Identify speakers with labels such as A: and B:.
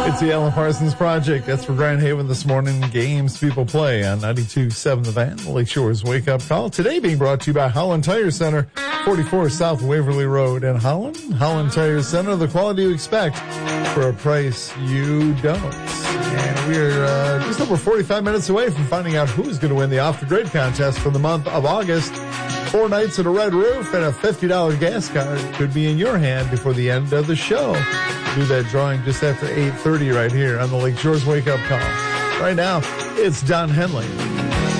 A: It's the Alan Parsons Project. That's for Grand Haven this morning. Games people play on 92.7 The Van, the Lake Shore's Wake Up Call. Today being brought to you by Holland Tire Center, 44 South Waverly Road in Holland. Holland Tire Center, the quality you expect for a price you don't. And we're just over 45 minutes away from finding out who's going to win the Off the Grid contest for the month of August. 4 nights at a red roof and a $50 gas card could be in your hand before the end of the show. Do that drawing just after 8:30 right here on the Lake Shores Wake Up Call. Right now, it's Don Henley.